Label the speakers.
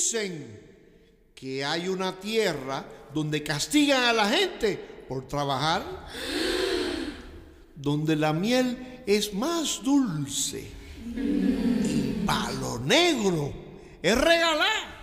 Speaker 1: Dicen que hay una tierra donde castigan a la gente por trabajar, donde la miel es más dulce y palo negro es regalar.